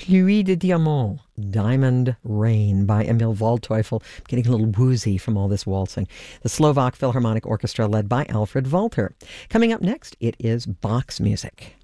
Pluie de Diamant, Diamond Rain by Emil Waldteufel. I'm getting a little woozy from all this waltzing. The Slovak Philharmonic Orchestra led by Alfred Walter. Coming up next, it is Bach's music.